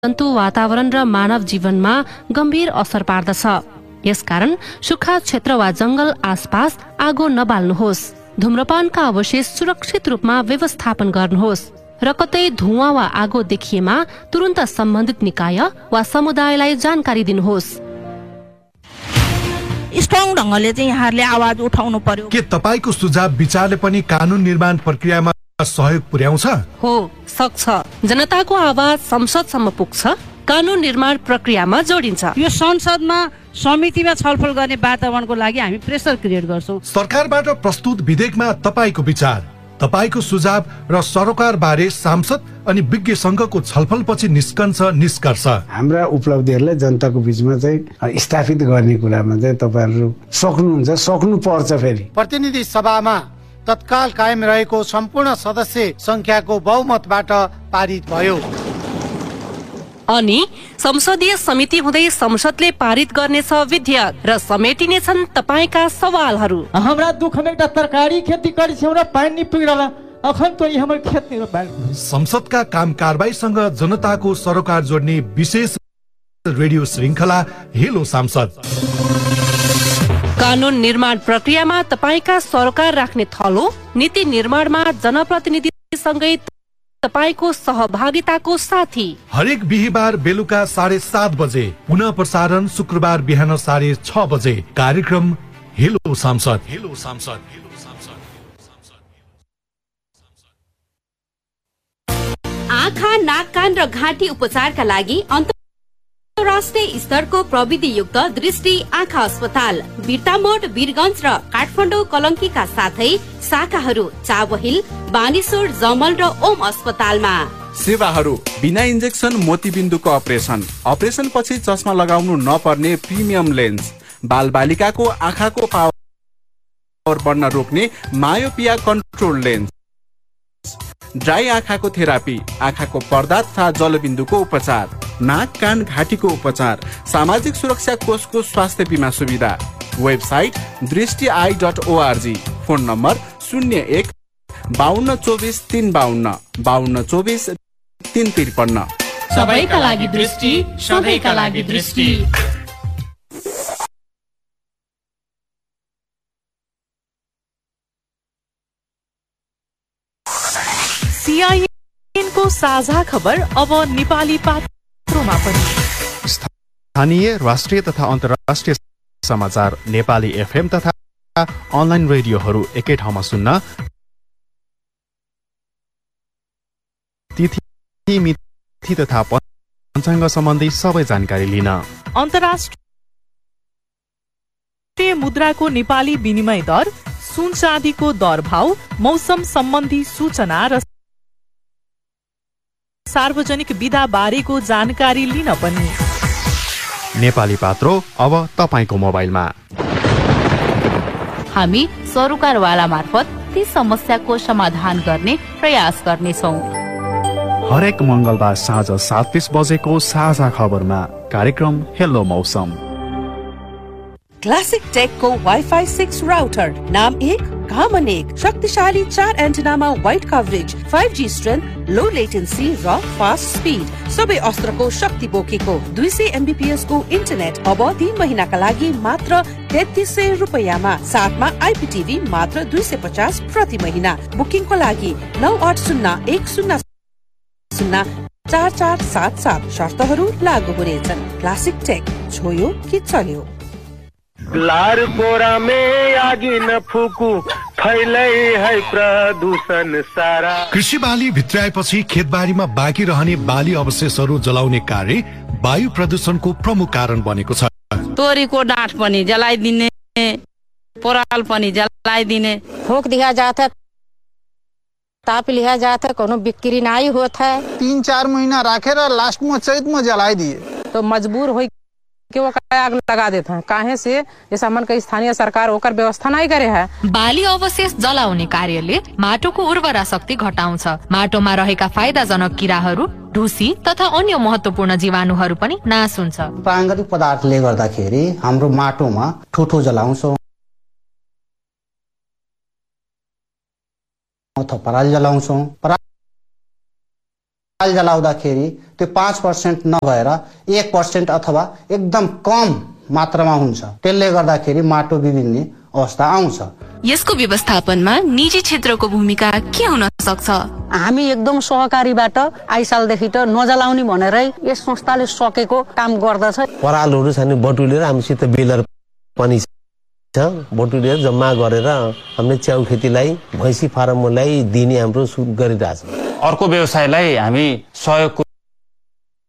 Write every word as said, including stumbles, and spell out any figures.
जन्तु वातावरण र मानव जीवनमा गम्भीर असर पार्दछ। यसकारण सुक्खा क्षेत्र वा जंगल आसपास आगो नबाल्नुहोस्। धूम्रपानका अवशेष सुरक्षित रूपमा व्यवस्थापन गर्नुहोस् र कतै धुवाँ वा आगो देखिएमा तुरन्त सम्बन्धित निकाय वा समुदायलाई जानकारी दिनुहोस्। स्ट्रङ ढंगले चाहिँ यहाँहरूले आवाज उठाउनु पर्यो। के तपाईको सुझाव विचारले पनि कानून निर्माण प्रक्रियामा सहयोग पुर्याउँछ? हो, सक्छ। जनताको आवाज संसदसम्म पुग्छ, कानून निर्माण प्रक्रियामा जोडिन्छ। यो संसदमा समितिमा छलफल गर्ने वातावरणको लागि हामी प्रेसर क्रिएट गर्छौं। सरकारबाट प्रस्तुत विधेयकमा तपाईको विचार, तपाईको सुझाव र सरोकार बारे सांसद अनि विज्ञ संघको छलफलपछि निस्कन्छ निष्कर्ष। हाम्रा उपलब्धिहरूलाई जनताको बीचमा चाहिँ स्थापित गर्ने कुरामा चाहिँ तपाईहरु सक्नुहुन्छ, सक्नु पर्छ। फेरि प्रतिनिधि सभामा तत्काल कायम रहेको सम्पूर्ण सदस्य संख्याको बहुमतबाट पारित भयो। अनि संसदीय समिति हुँदै संसदले पारित गर्नेछ विधेयक र समेटिनेछन् तपाईका सवालहरू। हमरा दुख में एउटा तरकारी खेती करी छौ र पानी पिगडला अखन तो हमर खेत मेरो बाल। संसदका काम कारबाहीसँग जनताको सरोकार जोड्ने विशेष रेडियो श्रृंखला हेलो सांसद। कानून निर्माण प्रक्रियामा तपाईका सरोकार राख्ने थलो, नीति निर्माणमा जनप्रतिनिधिसँगै तपाईको सहभागिताको साथी। हरेक बिहीबार बेलुका साढे सात बजे, पुनः प्रसारण शुक्रबार बिहान साढे छ बजे। कार्यक्रम हेलो सांसद। हेलो सांसद। हेलो सांसद। आँखा, नाक, कान र घाँटी उपचारका लागि अन्तर्राष्ट्रिय स्तरको प्रविधि युक्त दृष्टि आँखा अस्पताल बिर्तामोड, वीरगञ्ज र काठमाडौँ कलङ्कीका साथै शाखाहरू चाबहिल, बानेश्वर, जमल र ओम अस्पतालमा। सेवाहरू बिना इन्जेक्सन मोतीबिन्दुको अपरेसन, अपरेसन पछि चस्मा लगाउनु नपर्ने प्रिमियम लेन्स, बाल बालिकाको आँखाको पावर बढ्न रोक्ने मायोपिया कन्ट्रोल लेन्स, ड्राई आँखाको थेरापी, आँखाको पर्दा तथा जलबिन्दुको उपचार, नाक, कान, घाँटीको उपचार, सामाजिक सुरक्षा कोषको स्वास्थ्य बिमा सुविधा। वेबसाइट दृष्टि I dot ORG. Phone number शून्य एक बाहन्न चौबिस तीन बाहन्न बाहन्न चौबिस तीन त्रिपन्न। सबैका लागि दृष्टि, सबैका लागि दृष्टि। सीआईएन को साझा खबर अब नेपाली पात्रोमा पनि। स्थानीय, राष्ट्रिय तथा अन्तर्राष्ट्रिय समाचार नेपाली एफएम तथा अनलाइन रेडियोहरू एकै ठाउँमा सुन्न, तिथि मिति तथा पञ्चाङ्ग सम्बन्धी सबै जानकारी लिन। अन्तर्राष्ट्रिय मुद्राको नेपाली विनिमय दर, सुन चाँदीको दर भाव, मौसम सम्बन्धी सूचना र सार्वजनिक विधा बारेको जानकारी लिन पनि। नेपाली पात्रो अब तपाईको मोबाइलमा। हामी सरोकारवाला मार्फत ती समस्याको समाधान गर्ने प्रयास गर्नेछौँ। हरेक मंगलबार साँझ सात तीस बजेको साझा खबरमा कार्यक्रम हेलो मौसम। क्लासिक टेक को वाईफाई सिक्स राउटर, नाम एक काम अनेक, शक्तिशाली चार एन्टेनामा wide coverage, five G strength, लो लेटेन्सी र फास्ट स्पिड, सबै अस्त्रको शक्ति बोकेको दुई सय एमबीपीएस को इन्टरनेट अब तीन महिनाका लागि मात्र तेत्तीस सय रुपैयाँमा, साथमा आइपीटीभी मात्र दुई सय पचास प्रति महिना। बुकिङको लागि नौ आठ शून्य एक शून्य शून्य चार चार सात सात। शर्तहरू लागू हुनेछन्। क्लासिक टेक, छोयो कि चल्यो। लार पोरा में आगी न फुकू, फैलै है प्रदूषण सारा। कृषि बाली भित्राएपछि खेतबारीमा बाँकी रहने बाली अवशेषहरू जलाउने कार्य वायु प्रदूषणको प्रमुख कारण बनेको छ। तोरीको डाँठ पनि जलाइदिने, पराल पनि जलाइदिने, ठोक दिया जाता है, ताप लिया जाता है, कोनो बिक्री नहीं होता है। तीन चार महीना राखेर लास्ट में चैत में जलाई दिए तो मजबूर हो कि वो आग लगा देते हैं। काहे से जैसा मन का स्थानीय सरकार ओकर व्यवस्था नहीं करे है। बाली अवशेष जलाउने कार्यले माटोको उर्वरा शक्ति घटाउँछ। माटोमा रहेका फाइदाजनक किराहरू, ढुसी तथा अन्य महत्वपूर्ण जीवाणुहरू पनि नाश हुन्छ। प्राकृतिक पदार्थले गर्दाखेरि हाम्रो माटोमा ठुठो जलाउँछौँ, अथवा पराल जलाउँछौँ। पराल जलाउँदाखेरि त्यो पाँच पर्सेन्ट नभएर एक पर्सेन्ट अथवा एकदम कम मात्रामा हुन्छ। त्यसले गर्दाखेरि माटो बिग्रिने अवस्था आउँछ। यसको व्यवस्थापनमा निजी क्षेत्रको भूमिका के हुन सक्छ? हामी एकदम सहकारीबाट आइसालदेखि त नजलाउने भनेरै यस संस्थाले सकेको काम गर्दछ। परालहरू छन् बटुलेर हामीसित बेलर पनि छ, बटुलेर जम्मा गरेर हामीले च्याउ खेतीलाई भैँसी फार्मलाई दिने हाम्रो सुरु गरिरहेछ। अर्को व्यवसायलाई हामी सहयोगको